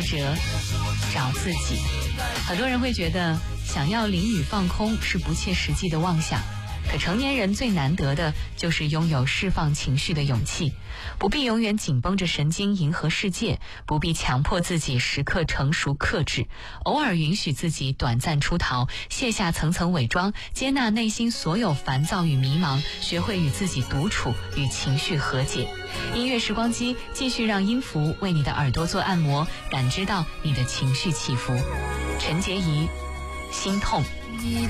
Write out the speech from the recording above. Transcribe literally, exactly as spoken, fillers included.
者找自己。很多人会觉得想要淋雨放空是不切实际的妄想，可成年人最难得的就是拥有释放情绪的勇气，不必永远紧绷着神经迎合世界，不必强迫自己时刻成熟克制，偶尔允许自己短暂出逃，卸下层层伪装，接纳内心所有烦躁与迷茫，学会与自己独处，与情绪和解。音乐时光机继续让音符为你的耳朵做按摩，感知到你的情绪起伏。陈洁仪，心痛。